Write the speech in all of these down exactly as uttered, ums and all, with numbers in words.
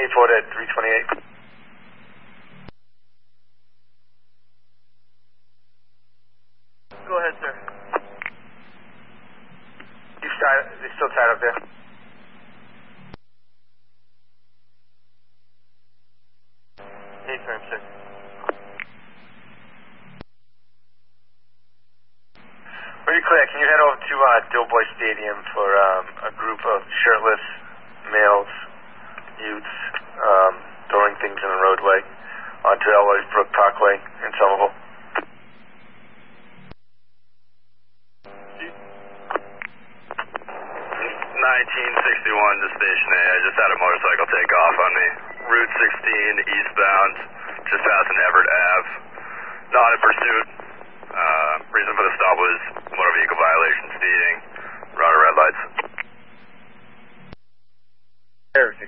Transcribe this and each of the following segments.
eight four at three twenty-eight. Go ahead, sir. You tied, they're still tied up there. Eight frame, sir. Pretty clear. Can you head over to uh, Doughboy Stadium for um, a group of shirtless males, youths, um, throwing things in the roadway onto Elroy Brook Parkway in Somerville? nineteen sixty-one to Station A. I just had a motorcycle take off on me. Route sixteen eastbound, just passing Everett Ave. Not in pursuit. Uh, reason for the stop was motor vehicle violation, speeding, running red lights. Everything.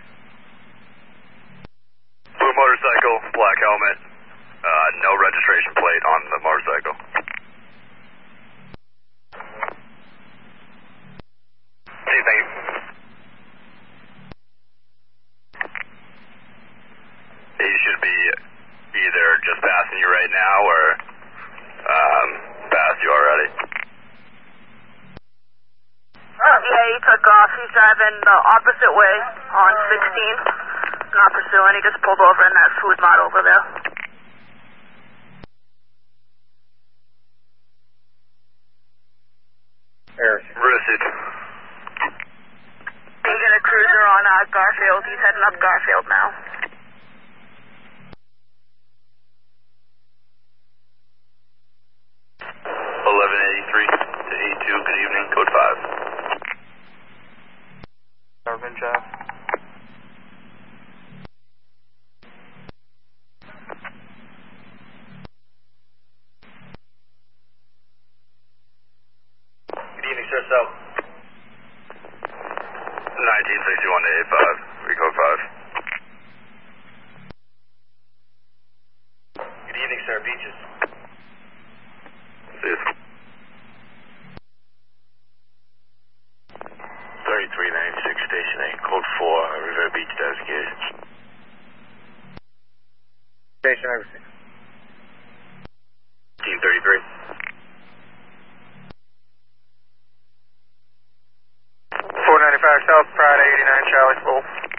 Blue motorcycle, black helmet, uh, no registration plate on the motorcycle. See, thank you. He should be either just passing you right now or um, passed you already. Yeah, he took off. He's driving the opposite way on sixteen. Not pursuing. He just pulled over in that food mart over there. Rooted. You get a cruiser on uh, Garfield. He's heading up Garfield now. eleven eighty-three to eighty-two, good evening, code five. Urban Drive. Good evening, sir. So, nineteen sixty-one to eighty-five, we code five. good evening, sir. Beaches. See you. thirty-three ninety-six, Station eight, Code four, River Beach, designated. Station everything. fifteen thirty-three. four ninety-five South, Pride eighty-nine, Charlie, full.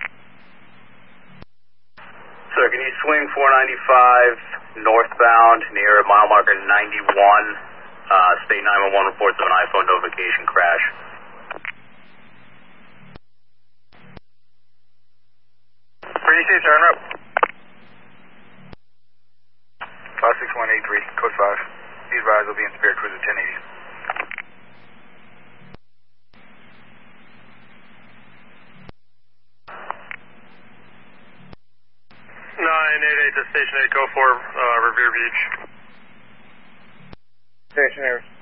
Sir, can you swing four ninety-five northbound near mile marker ninety-one? Uh, state nine one one reports of an iPhone notification crash. Pretty safe, turn up. five six one eight three, Code five. These rides will be in Spirit Cruiser ten eighty. nine eight eight to Station eight, go for uh, Revere Beach. Station eight.